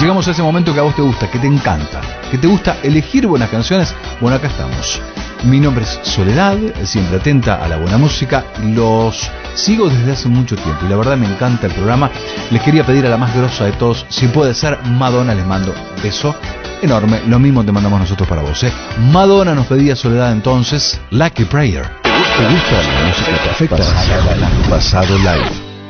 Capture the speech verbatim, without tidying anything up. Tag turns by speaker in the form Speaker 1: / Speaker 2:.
Speaker 1: llegamos a ese momento que a vos te gusta, que te encanta, que te gusta elegir buenas canciones. Bueno, acá estamos. Mi nombre es Soledad, siempre atenta a la buena música. Los sigo desde hace mucho tiempo y la verdad me encanta el programa. Les quería pedir a la más grosa de todos, si puede ser Madonna, les mando beso enorme. Lo mismo te mandamos nosotros para vos, ¿eh? Madonna nos pedía, Soledad, entonces Lucky Prayer. ¿Te gusta la música perfecta? Pasado, pasado live.